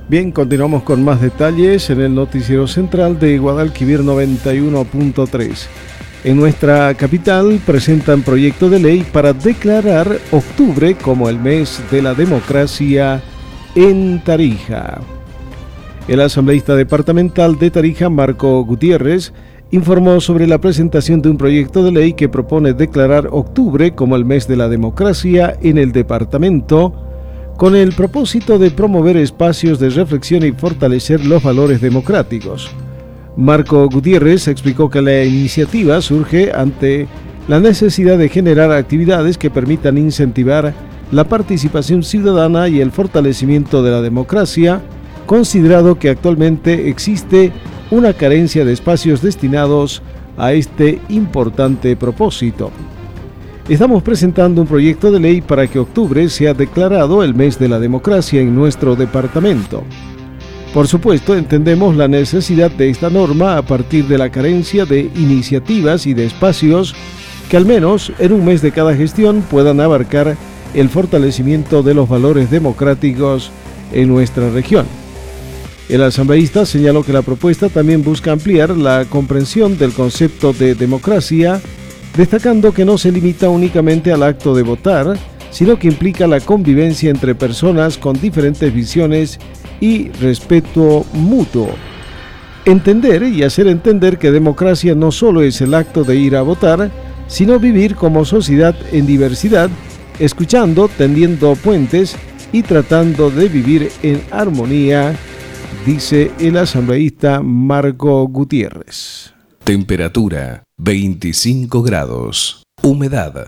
Bien, continuamos con más detalles en el noticiero central de Guadalquivir 91.3. En nuestra capital presentan proyecto de ley para declarar octubre como el mes de la democracia en Tarija. El asambleísta departamental de Tarija, Marco Gutiérrez, informó sobre la presentación de un proyecto de ley que propone declarar octubre como el mes de la democracia en el departamento, con el propósito de promover espacios de reflexión y fortalecer los valores democráticos. Marco Gutiérrez explicó que la iniciativa surge ante la necesidad de generar actividades que permitan incentivar la participación ciudadana y el fortalecimiento de la democracia, considerado que actualmente existe una carencia de espacios destinados a este importante propósito. Estamos presentando un proyecto de ley para que octubre sea declarado el mes de la democracia en nuestro departamento. Por supuesto, entendemos la necesidad de esta norma a partir de la carencia de iniciativas y de espacios que al menos en un mes de cada gestión puedan abarcar el fortalecimiento de los valores democráticos en nuestra región. El asambleísta señaló que la propuesta también busca ampliar la comprensión del concepto de democracia, destacando que no se limita únicamente al acto de votar, sino que implica la convivencia entre personas con diferentes visiones y respeto mutuo. Entender y hacer entender que democracia no solo es el acto de ir a votar, sino vivir como sociedad en diversidad, escuchando, tendiendo puentes y tratando de vivir en armonía, dice el asambleísta Marco Gutiérrez. Temperatura 25 grados. Humedad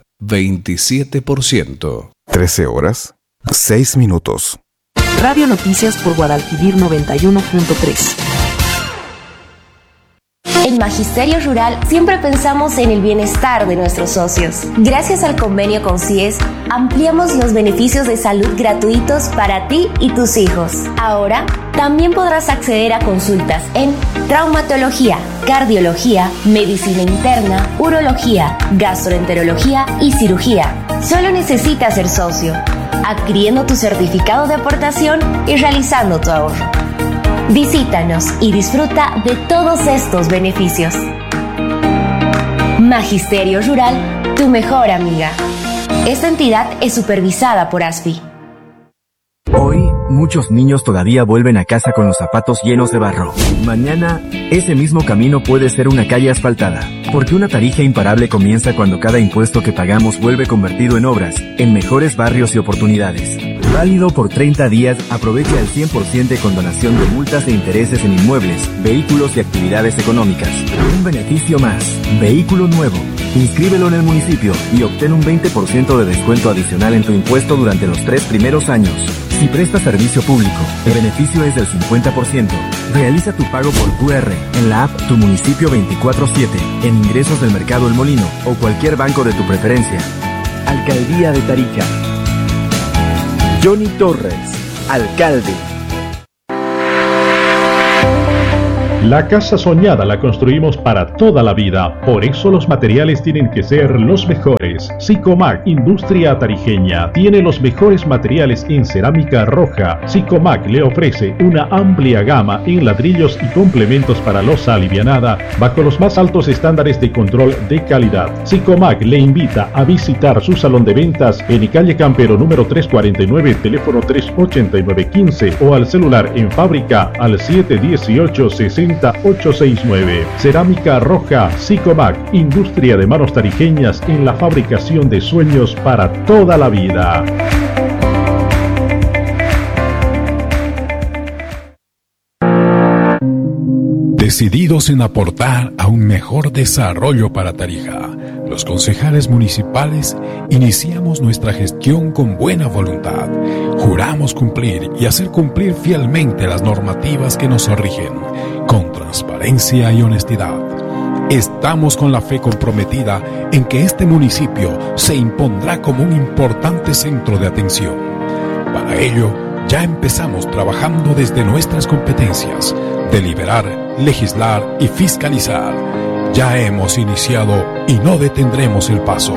27%. 13 horas, 6 minutos. Radio Noticias por Guadalquivir 91.3. En Magisterio Rural siempre pensamos en el bienestar de nuestros socios. Gracias al convenio con CIES, ampliamos los beneficios de salud gratuitos para ti y tus hijos. Ahora, también podrás acceder a consultas en traumatología, cardiología, medicina interna, urología, gastroenterología y cirugía. Solo necesitas ser socio, adquiriendo tu certificado de aportación y realizando tu ahorro. Visítanos y disfruta de todos estos beneficios. Magisterio Rural, tu mejor amiga. Esta entidad es supervisada por ASFI. Hoy, muchos niños todavía vuelven a casa con los zapatos llenos de barro. Mañana, ese mismo camino puede ser una calle asfaltada. Porque una Tarija imparable comienza cuando cada impuesto que pagamos vuelve convertido en obras, en mejores barrios y oportunidades. Válido por 30 días, aprovecha el 100% de condonación de multas e intereses en inmuebles, vehículos y actividades económicas. Un beneficio más. Vehículo nuevo. Inscríbelo en el municipio y obtén un 20% de descuento adicional en tu impuesto durante los 3 primeros años. Si prestas servicio público, el beneficio es del 50%. Realiza tu pago por QR en la app Tu Municipio 24/7, en Ingresos del Mercado El Molino o cualquier banco de tu preferencia. Alcaldía de Tarija. Johnny Torres, alcalde. La casa soñada la construimos para toda la vida, por eso los materiales tienen que ser los mejores. Sicomac, industria tarijeña, tiene los mejores materiales en cerámica roja. Sicomac le ofrece una amplia gama en ladrillos y complementos para losa alivianada, bajo los más altos estándares de control de calidad. Sicomac le invita a visitar su salón de ventas en calle Campero número 349, teléfono 38915 o al celular en fábrica al 718-60869. Cerámica roja Sicomac, industria de manos tarijeñas en la fabricación de sueños para toda la vida. Decididos en aportar a un mejor desarrollo para Tarija, los concejales municipales iniciamos nuestra gestión con buena voluntad. Juramos cumplir y hacer cumplir fielmente las normativas que nos rigen, con transparencia y honestidad. Estamos con la fe comprometida en que este municipio se impondrá como un importante centro de atención. Para ello, ya empezamos trabajando desde nuestras competencias, deliberar, legislar y fiscalizar. Ya hemos iniciado y no detendremos el paso.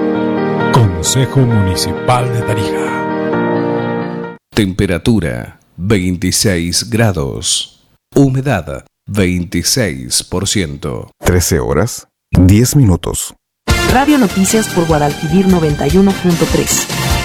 Consejo Municipal de Tarija. Temperatura 26 grados. Humedad 26%. 13 horas, 10 minutos. Radio Noticias por Guadalquivir 91.3.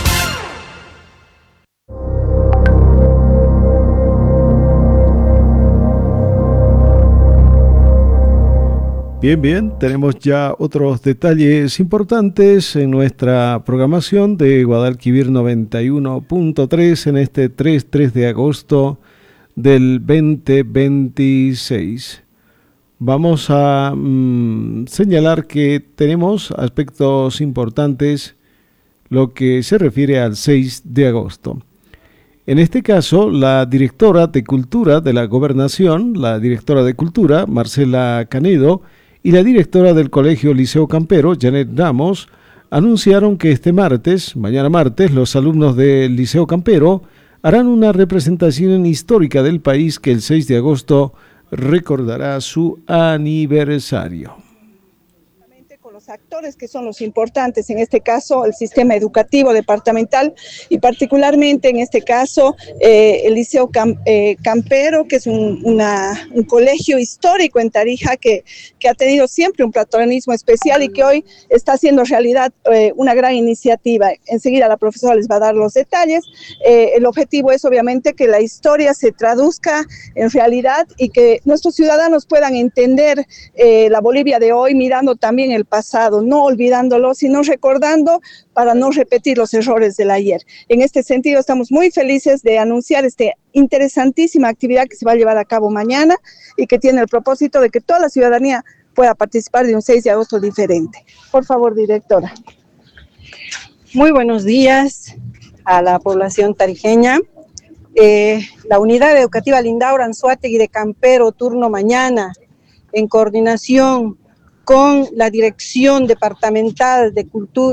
Bien, tenemos ya otros detalles importantes en nuestra programación de Guadalquivir 91.3 en este 3 de agosto del 2026. Vamos a señalar que tenemos aspectos importantes lo que se refiere al 6 de agosto. En este caso, la directora de Cultura de la Gobernación, la directora de Cultura, Marcela Canedo, y la directora del Colegio Liceo Campero, Janet Ramos, anunciaron que mañana martes, los alumnos del Liceo Campero harán una representación histórica del país que el 6 de agosto recordará su aniversario. Con los actores que son los importantes, en este caso el sistema educativo departamental y particularmente en este caso el Liceo Campero, que es un colegio histórico en Tarija que ha tenido siempre un protagonismo especial y que hoy está haciendo realidad una gran iniciativa. Enseguida la profesora les va a dar los detalles. El objetivo es obviamente que la historia se traduzca en realidad y que nuestros ciudadanos puedan entender la Bolivia de hoy mirando también el pasado, no olvidándolo, sino recordando para no repetir los errores del ayer. En este sentido, estamos muy felices de anunciar esta interesantísima actividad que se va a llevar a cabo mañana y que tiene el propósito de que toda la ciudadanía pueda participar de un 6 de agosto diferente. Por favor, directora. Muy buenos días a la población tarijeña. La Unidad Educativa Lindaura Anzoátegui de Campero, turno mañana, en coordinación con la Dirección Departamental de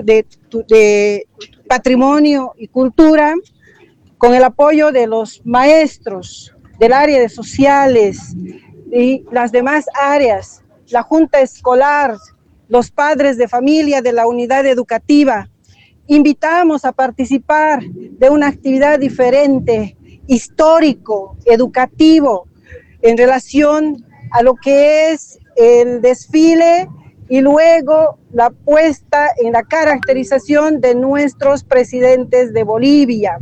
Patrimonio y Cultura, con el apoyo de los maestros del área de sociales y las demás áreas, la Junta Escolar, los padres de familia de la unidad educativa. Invitamos a participar de una actividad diferente, histórico, educativo, en relación a lo que es el desfile y luego la puesta en la caracterización de nuestros presidentes de Bolivia.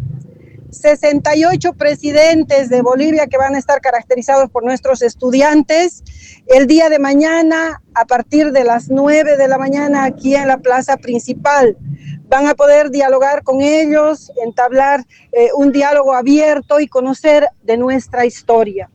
68 presidentes de Bolivia que van a estar caracterizados por nuestros estudiantes el día de mañana a partir de las 9 de la mañana aquí en la plaza principal. Van a poder dialogar con ellos, entablar un diálogo abierto y conocer de nuestra historia.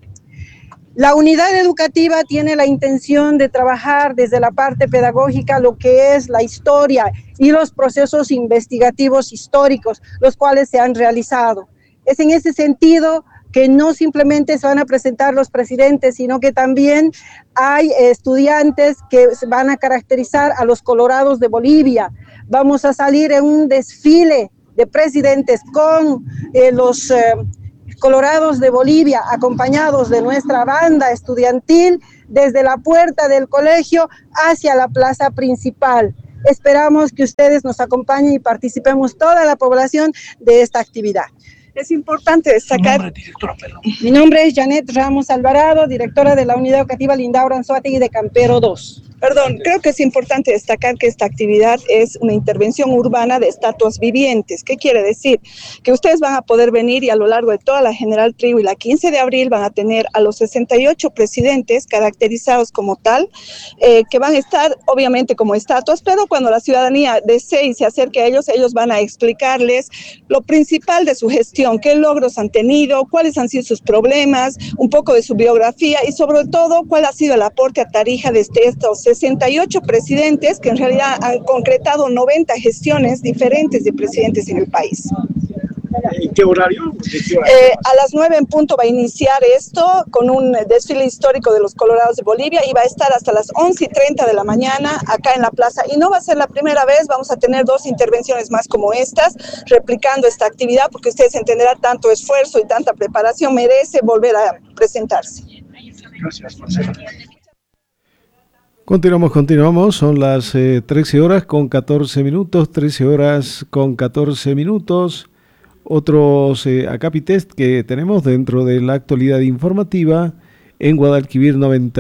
La unidad educativa tiene la intención de trabajar desde la parte pedagógica lo que es la historia y los procesos investigativos históricos, los cuales se han realizado. Es en ese sentido que no simplemente se van a presentar los presidentes, sino que también hay estudiantes que van a caracterizar a los colorados de Bolivia. Vamos a salir en un desfile de presidentes con los colorados de Bolivia, acompañados de nuestra banda estudiantil, desde la puerta del colegio hacia la plaza principal. Esperamos que ustedes nos acompañen y participemos toda la población de esta actividad. Es importante destacar... Mi nombre es Janet Ramos Alvarado, directora de la Unidad Educativa Lindaura Anzoátegui de Campero 2. Perdón, creo que es importante destacar que esta actividad es una intervención urbana de estatuas vivientes. ¿Qué quiere decir? Que ustedes van a poder venir y a lo largo de toda la General Trigo y la 15 de abril van a tener a los 68 presidentes caracterizados como tal, que van a estar obviamente como estatuas, pero cuando la ciudadanía desee y se acerque a ellos, ellos van a explicarles lo principal de su gestión, qué logros han tenido, cuáles han sido sus problemas, un poco de su biografía y sobre todo cuál ha sido el aporte a Tarija desde estos 68 presidentes que en realidad han concretado 90 gestiones diferentes de presidentes en el país. ¿En qué horario? A las 9 en punto va a iniciar esto con un desfile histórico de los colorados de Bolivia y va a estar hasta las 11:30 de la mañana acá en la plaza. Y no va a ser la primera vez, vamos a tener 2 intervenciones más como estas, replicando esta actividad, porque ustedes entenderán tanto esfuerzo y tanta preparación merece volver a presentarse. Gracias, Marcela. Continuamos, son las 13 horas con 14 minutos, 13 horas con 14 minutos. otros acápites que tenemos dentro de la actualidad informativa en Guadalquivir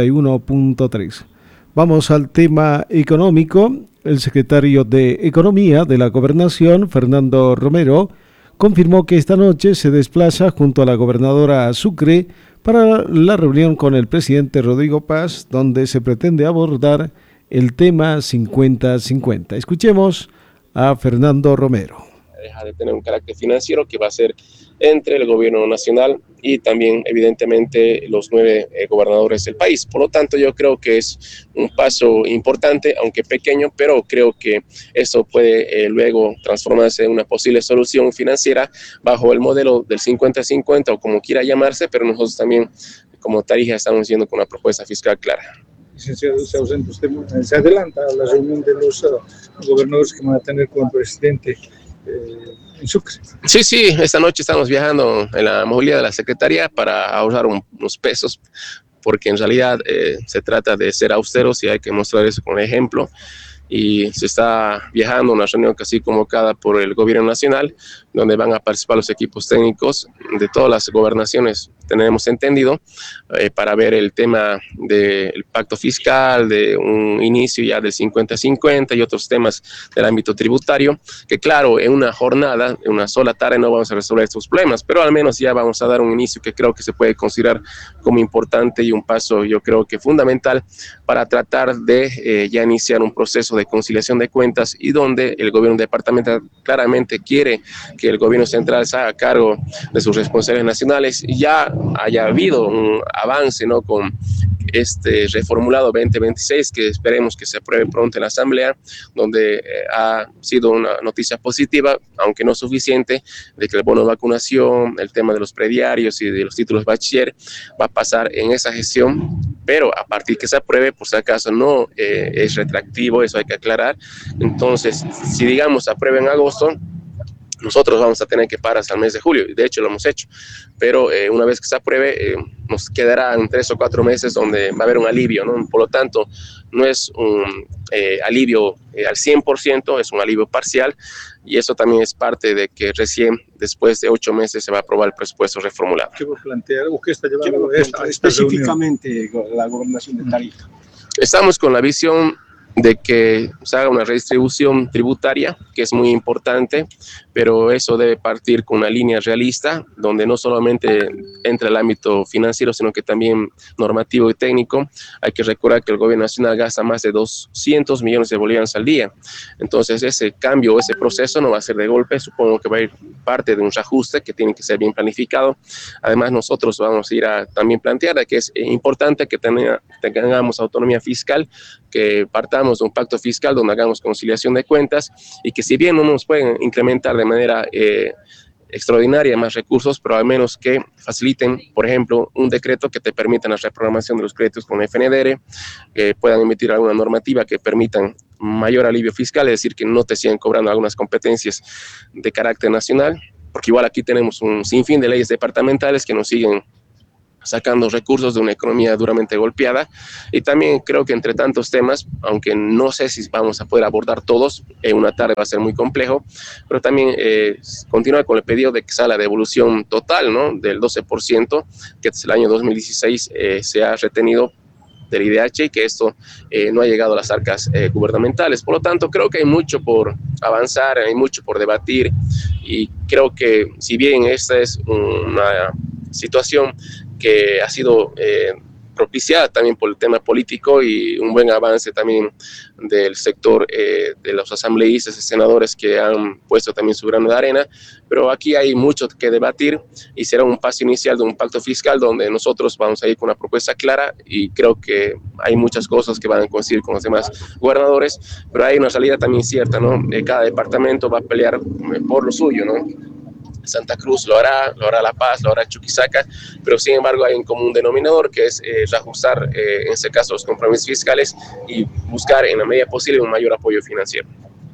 91.3. Vamos al tema económico. El secretario de Economía de la Gobernación, Fernando Romero, confirmó que esta noche se desplaza junto a la gobernadora Sucre para la reunión con el presidente Rodrigo Paz, donde se pretende abordar el tema 50-50. Escuchemos a Fernando Romero. Deja de tener un carácter financiero que va a ser entre el gobierno nacional y también evidentemente los 9 gobernadores del país. Por lo tanto, yo creo que es un paso importante, aunque pequeño, pero creo que eso puede luego transformarse en una posible solución financiera bajo el modelo del 50-50 o como quiera llamarse, pero nosotros también como Tarija estamos yendo con una propuesta fiscal clara. Licenciado, se ausenta usted, se adelanta a la reunión de los gobernadores que van a tener con el presidente en Sucre. Sí, esta noche estamos viajando en la movilidad de la Secretaría para ahorrar unos pesos, porque en realidad se trata de ser austeros y hay que mostrar eso con ejemplo. Y se está viajando a una reunión casi convocada por el gobierno nacional, donde van a participar los equipos técnicos de todas las gobernaciones, tenemos entendido, para ver el tema del pacto fiscal, de un inicio ya del 50-50 y otros temas del ámbito tributario, que claro, en una jornada, en una sola tarde no vamos a resolver estos problemas, pero al menos ya vamos a dar un inicio que creo que se puede considerar como importante y un paso yo creo que fundamental para tratar de ya iniciar un proceso de conciliación de cuentas y donde el gobierno departamental claramente quiere que el gobierno central se haga cargo de sus responsabilidades nacionales y ya haya habido un avance, ¿no?, con este reformulado 2026 que esperemos que se apruebe pronto en la Asamblea, donde ha sido una noticia positiva, aunque no suficiente, de que el bono de vacunación, el tema de los prediarios y de los títulos bachiller va a pasar en esa gestión, pero a partir que se apruebe, por si acaso no es retroactivo, eso hay que aclarar. Entonces, si digamos aprueba en agosto, nosotros vamos a tener que parar hasta el mes de julio, de hecho lo hemos hecho, pero una vez que se apruebe, nos quedarán 3 o 4 meses donde va a haber un alivio, ¿no? Por lo tanto, no es un alivio al 100%, es un alivio parcial, y eso también es parte de que recién después de 8 meses se va a aprobar el presupuesto reformulado. ¿Qué va a plantear o qué está llevando específicamente la gobernación de Tarija? Estamos con la visión de que se haga una redistribución tributaria, que es muy importante, pero eso debe partir con una línea realista, donde no solamente entra el ámbito financiero, sino que también normativo y técnico. Hay que recordar que el gobierno nacional gasta más de 200 millones de bolivianos al día. Entonces, ese cambio, ese proceso no va a ser de golpe, supongo que va a ir parte de un reajuste que tiene que ser bien planificado. Además, nosotros vamos a ir a también plantear que es importante que tengamos autonomía fiscal, que partamos de un pacto fiscal donde hagamos conciliación de cuentas y que si bien no nos pueden incrementar de manera extraordinaria más recursos, pero al menos que faciliten, por ejemplo, un decreto que te permita la reprogramación de los créditos con FNDR, que puedan emitir alguna normativa que permitan mayor alivio fiscal, es decir, que no te sigan cobrando algunas competencias de carácter nacional, porque igual aquí tenemos un sinfín de leyes departamentales que nos siguen sacando recursos de una economía duramente golpeada. Y también creo que entre tantos temas, aunque no sé si vamos a poder abordar todos, en una tarde va a ser muy complejo, pero también continuar con el pedido de que sea la devolución total, ¿no?, del 12%, que desde el año 2016 se ha retenido del IDH y que esto no ha llegado a las arcas gubernamentales. Por lo tanto, creo que hay mucho por avanzar, hay mucho por debatir y creo que si bien esta es una situación que ha sido propiciada también por el tema político y un buen avance también del sector de los asambleístas y senadores que han puesto también su grano de arena, pero aquí hay mucho que debatir y será un paso inicial de un pacto fiscal donde nosotros vamos a ir con una propuesta clara y creo que hay muchas cosas que van a coincidir con los demás gobernadores, pero hay una realidad también cierta, ¿no? Cada departamento va a pelear por lo suyo, ¿no? Santa Cruz lo hará La Paz, lo hará Chuquisaca, pero sin embargo hay un común denominador que es reajustar en este caso los compromisos fiscales y buscar en la medida posible un mayor apoyo financiero.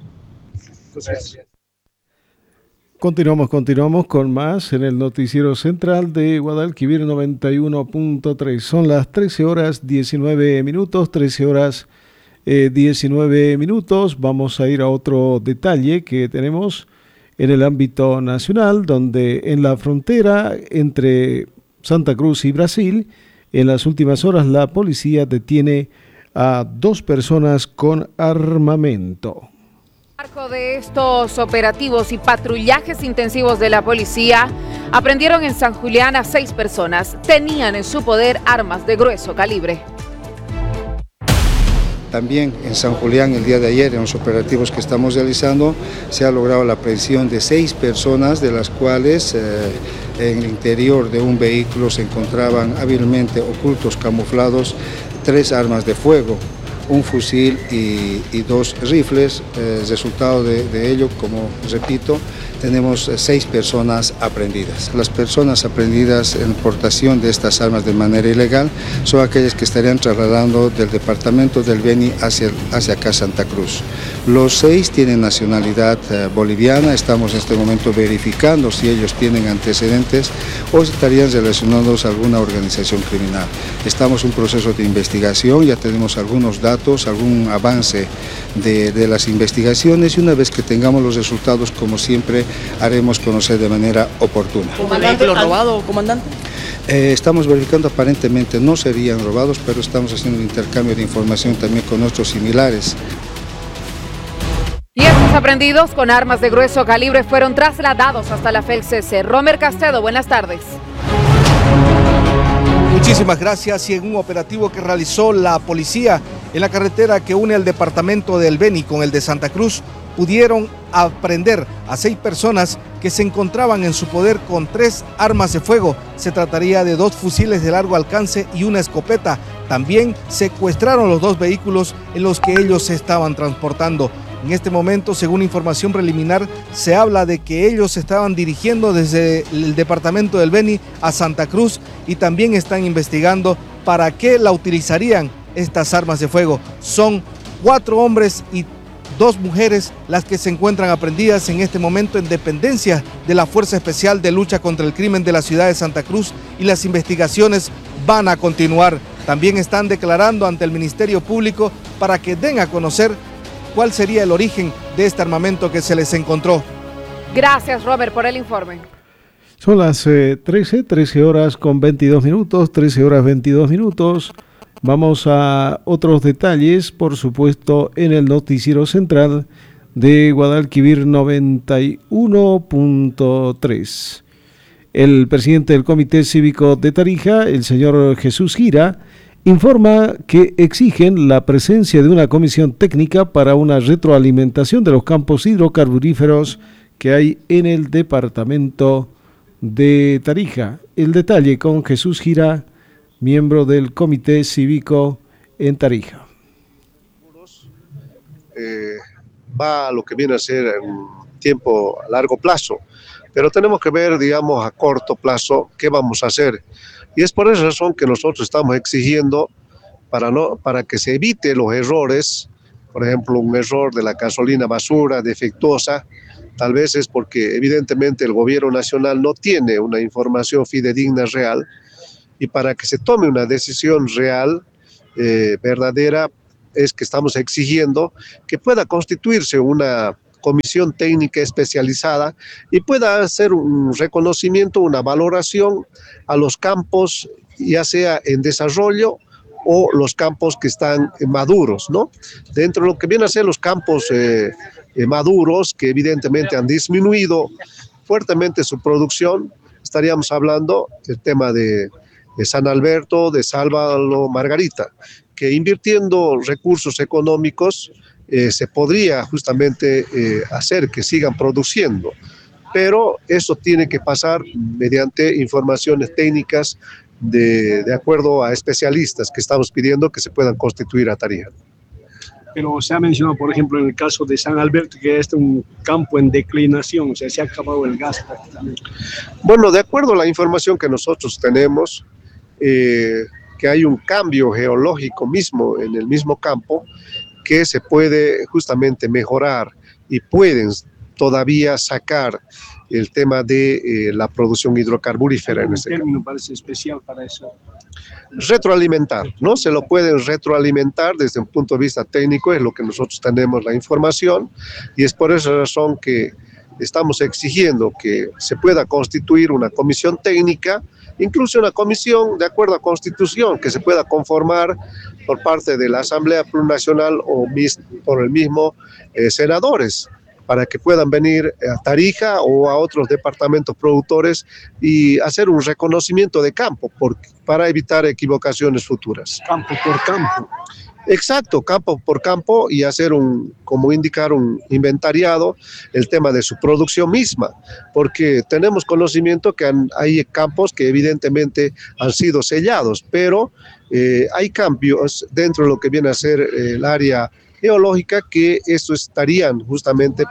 Continuamos con más en el noticiero central de Guadalquivir 91.3. Son las 13 horas 19 minutos, 13 horas 19 minutos. Vamos a ir a otro detalle que tenemos en el ámbito nacional, donde en la frontera entre Santa Cruz y Brasil, en las últimas horas la policía detiene a 2 personas con armamento. Marco de estos operativos y patrullajes intensivos de la policía, aprendieron en San Julián a 6 personas. Tenían en su poder armas de grueso calibre. También en San Julián el día de ayer, en los operativos que estamos realizando, se ha logrado la aprehensión de 6 personas, de las cuales en el interior de un vehículo se encontraban hábilmente ocultos, camuflados, 3 armas de fuego, un fusil y 2 rifles. Resultado de ello, como repito, tenemos 6 personas aprehendidas. Las personas aprehendidas en portación de estas armas de manera ilegal son aquellas que estarían trasladando del departamento del Beni hacia acá Santa Cruz. Los 6 tienen nacionalidad boliviana. Estamos en este momento verificando si ellos tienen antecedentes o estarían relacionados a alguna organización criminal. Estamos en un proceso de investigación, ya tenemos algunos datos, algún avance de las investigaciones, y una vez que tengamos los resultados, como siempre, haremos conocer de manera oportuna. ¿Vehículo robado, comandante? Estamos verificando, aparentemente no serían robados, pero estamos haciendo un intercambio de información también con nuestros similares. Y estos aprendidos con armas de grueso calibre fueron trasladados hasta la FELCC. Romer Castedo, buenas tardes. Muchísimas gracias. Y en un operativo que realizó la policía en la carretera que une el departamento del Beni con el de Santa Cruz, pudieron aprender a 6 personas que se encontraban en su poder con 3 armas de fuego. Se trataría de 2 fusiles de largo alcance y una escopeta. También secuestraron los 2 vehículos en los que ellos se estaban transportando. En este momento, según información preliminar, se habla de que ellos se estaban dirigiendo desde el departamento del Beni a Santa Cruz, y también están investigando para qué la utilizarían estas armas de fuego. Son 4 hombres y 2 mujeres las que se encuentran aprehendidas en este momento en dependencia de la Fuerza Especial de Lucha contra el Crimen de la ciudad de Santa Cruz, y las investigaciones van a continuar. También están declarando ante el Ministerio Público para que den a conocer cuál sería el origen de este armamento que se les encontró. Gracias, Robert, por el informe. Son las 13 horas con 22 minutos, 13 horas 22 minutos. Vamos a otros detalles, por supuesto, en el noticiero central de Guadalquivir 91.3. El presidente del Comité Cívico de Tarija, el señor Jesús Gira, informa que exigen la presencia de una comisión técnica para una retroalimentación de los campos hidrocarburíferos que hay en el departamento de Tarija. El detalle con Jesús Gira, miembro del Comité Cívico en Tarija. Va a lo que viene a ser un tiempo a largo plazo, pero tenemos que ver, digamos, a corto plazo qué vamos a hacer. Y es por esa razón que nosotros estamos exigiendo para que se evite los errores. Por ejemplo, un error de la gasolina basura defectuosa, tal vez es porque evidentemente el gobierno nacional no tiene una información fidedigna real, y para que se tome una decisión real, verdadera, es que estamos exigiendo que pueda constituirse una comisión técnica especializada y pueda hacer un reconocimiento, una valoración a los campos, ya sea en desarrollo o los campos que están maduros, ¿no? Dentro de lo que vienen a ser los campos maduros, que evidentemente han disminuido fuertemente su producción, estaríamos hablando del tema de San Alberto, de Sálvalo, Margarita, que invirtiendo recursos económicos se podría justamente hacer que sigan produciendo, pero eso tiene que pasar mediante informaciones técnicas de acuerdo a especialistas que estamos pidiendo que se puedan constituir a Tarija. Pero se ha mencionado, por ejemplo, en el caso de San Alberto, que es un campo en declinación, o sea, se ha acabado el gas prácticamente. Bueno, de acuerdo a la información que nosotros tenemos, que hay un cambio geológico mismo en el mismo campo, que se puede justamente mejorar y pueden todavía sacar el tema de la producción hidrocarburífera en este término parece especial para eso. Retroalimentar, ¿no? Se lo pueden retroalimentar desde un punto de vista técnico, es lo que nosotros tenemos la información, y es por esa razón que estamos exigiendo que se pueda constituir una comisión técnica, incluso una comisión de acuerdo a Constitución, que se pueda conformar por parte de la Asamblea Plurinacional o por el mismo senadores, para que puedan venir a Tarija o a otros departamentos productores y hacer un reconocimiento de campo para evitar equivocaciones futuras. Campo por campo. Exacto, campo por campo, y hacer como indicar un inventariado, el tema de su producción misma, porque tenemos conocimiento que hay campos que evidentemente han sido sellados, pero hay cambios dentro de lo que viene a ser el área geológica que eso estarían justamente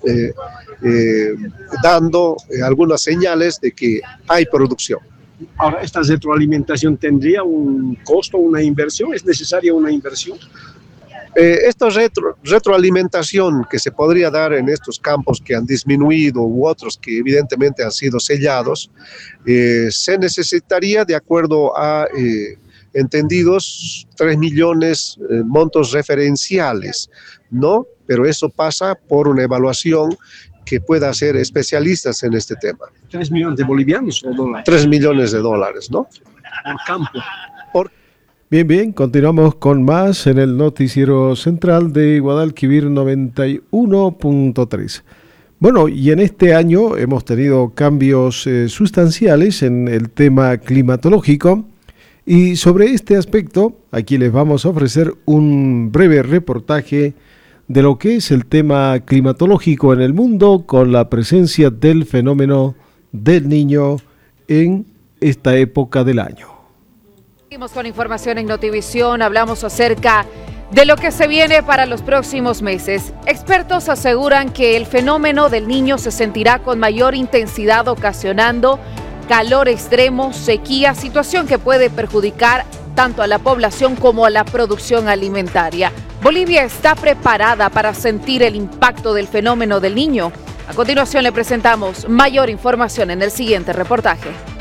dando algunas señales de que hay producción. Ahora, ¿esta retroalimentación tendría un costo, una inversión? ¿Es necesaria una inversión? Esta retroalimentación que se podría dar en estos campos que han disminuido u otros que evidentemente han sido sellados, se necesitaría, de acuerdo a entendidos, 3 millones montos referenciales, ¿no? Pero eso pasa por una evaluación que pueda hacer especialistas en este tema. 3 millones de bolivianos o dólares. 3 millones de dólares, ¿no? Por campo. Bien, continuamos con más en el noticiero central de Guadalquivir 91.3. Bueno, y en este año hemos tenido cambios sustanciales en el tema climatológico, y sobre este aspecto aquí les vamos a ofrecer un breve reportaje de lo que es el tema climatológico en el mundo con la presencia del fenómeno del Niño en esta época del año. Seguimos con información en Notivisión, hablamos acerca de lo que se viene para los próximos meses. Expertos aseguran que el fenómeno del Niño se sentirá con mayor intensidad, ocasionando calor extremo, sequía, situación que puede perjudicar tanto a la población como a la producción alimentaria. ¿Bolivia está preparada para sentir el impacto del fenómeno del Niño? A continuación le presentamos mayor información en el siguiente reportaje.